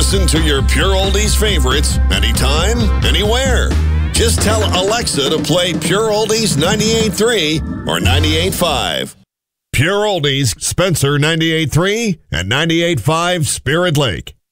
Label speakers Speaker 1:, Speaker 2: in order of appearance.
Speaker 1: Listen to your Pure Oldies favorites anytime, anywhere. Just tell Alexa to play Pure Oldies 98.3 or 98.5. Pure Oldies, Spencer 98.3 and 98.5 Spirit Lake.